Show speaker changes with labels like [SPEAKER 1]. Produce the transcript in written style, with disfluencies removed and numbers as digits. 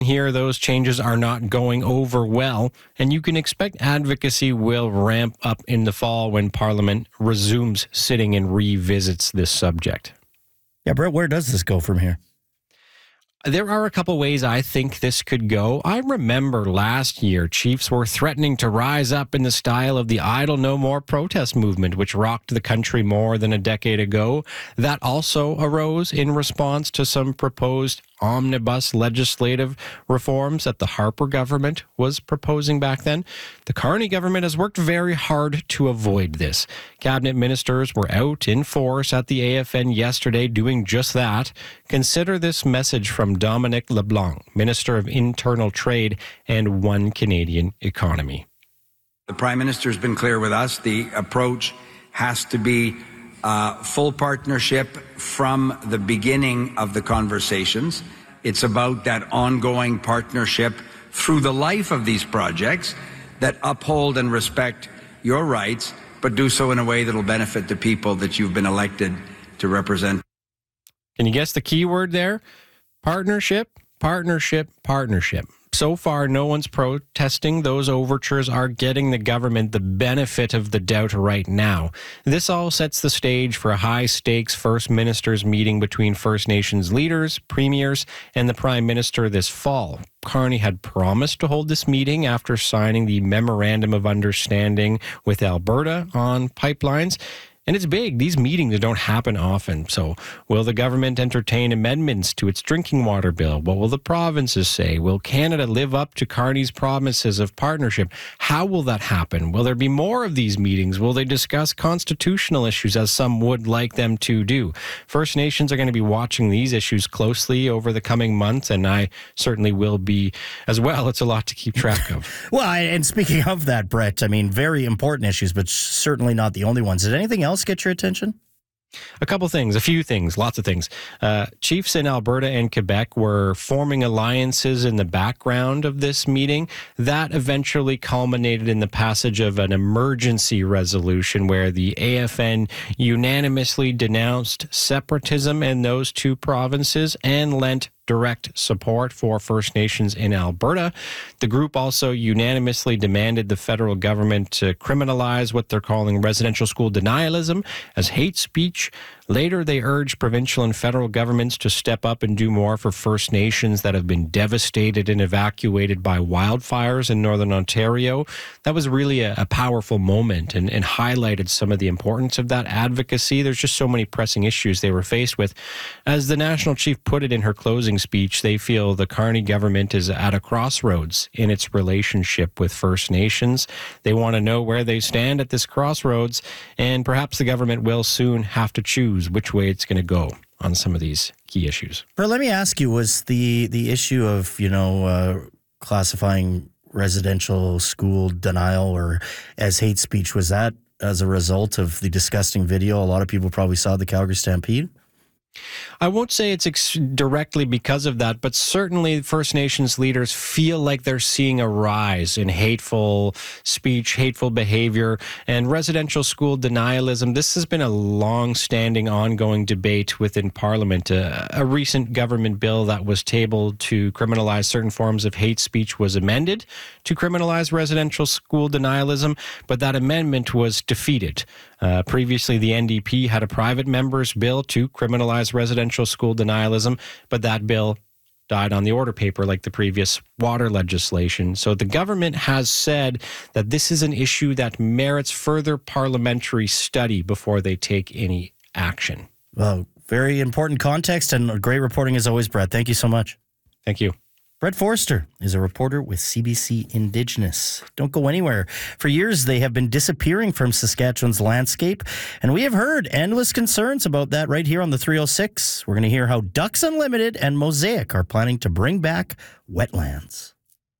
[SPEAKER 1] Here, those changes are not going over well, and you can expect advocacy will ramp up in the fall when Parliament resumes sitting and revisits this subject.
[SPEAKER 2] Yeah, Brett, where does this go from here?
[SPEAKER 1] There are a couple ways I think this could go. I remember last year, chiefs were threatening to rise up in the style of the Idle No More protest movement, which rocked the country more than a decade ago. That also arose in response to some proposed omnibus legislative reforms that the Harper government was proposing back then. The Carney government has worked very hard to avoid this. Cabinet ministers were out in force at the AFN yesterday doing just that. Consider this message from Dominic LeBlanc, Minister of Internal Trade and One Canadian Economy.
[SPEAKER 3] The Prime Minister has been clear with us. The approach has to be full partnership from the beginning of the conversations. It's about that ongoing partnership through the life of these projects that uphold and respect your rights, but do so in a way that will benefit the people that you've been elected to represent.
[SPEAKER 1] Can you guess the key word there? Partnership, partnership, partnership. So far, no one's protesting. Those overtures are getting the government the benefit of the doubt right now. This all sets the stage for a high-stakes First Ministers meeting between First Nations leaders, premiers, and the Prime Minister this fall. Carney had promised to hold this meeting after signing the Memorandum of Understanding with Alberta on pipelines. And it's big. These meetings don't happen often. So will the government entertain amendments to its drinking water bill? What will the provinces say? Will Canada live up to Carney's promises of partnership? How will that happen? Will there be more of these meetings? Will they discuss constitutional issues as some would like them to do? First Nations are going to be watching these issues closely over the coming months, and I certainly will be as well. It's a lot to keep track of.
[SPEAKER 2] Well, and speaking of that, Brett, I mean, very important issues, but certainly not the only ones. Did anything else get your attention?
[SPEAKER 1] A couple things, a few things, lots of things. Chiefs in Alberta and Quebec were forming alliances in the background of this meeting. That eventually culminated in the passage of an emergency resolution where the AFN unanimously denounced separatism in those two provinces and lent direct support for First Nations in Alberta. The group also unanimously demanded the federal government to criminalize what they're calling residential school denialism as hate speech. Later, they urged provincial and federal governments to step up and do more for First Nations that have been devastated and evacuated by wildfires in Northern Ontario. That was really a powerful moment and highlighted some of the importance of that advocacy. There's just so many pressing issues they were faced with. As the National Chief put it in her closing speech, they feel the Carney government is at a crossroads in its relationship with First Nations. They want to know where they stand at this crossroads, and perhaps the government will soon have to choose which way it's going to go on some of these key issues.
[SPEAKER 2] But let me ask you, was the issue of, classifying residential school denial or as hate speech, was that as a result of the disgusting video? A lot of people probably saw the Calgary Stampede.
[SPEAKER 1] I won't say it's directly because of that, but certainly First Nations leaders feel like they're seeing a rise in hateful speech, hateful behavior, and residential school denialism. This has been a long-standing, ongoing debate within Parliament. A recent government bill that was tabled to criminalize certain forms of hate speech was amended to criminalize residential school denialism, but that amendment was defeated. Previously, the NDP had a private member's bill to criminalize residential school denialism, but that bill died on the order paper like the previous water legislation. So the government has said that this is an issue that merits further parliamentary study before they take any action.
[SPEAKER 2] Well, very important context and great reporting as always, Brett. Thank you so much.
[SPEAKER 1] Thank you.
[SPEAKER 2] Brett Forster is a reporter with CBC Indigenous. Don't go anywhere. For years, they have been disappearing from Saskatchewan's landscape, and we have heard endless concerns about that right here on the 306. We're going to hear how Ducks Unlimited and Mosaic are planning to bring back wetlands.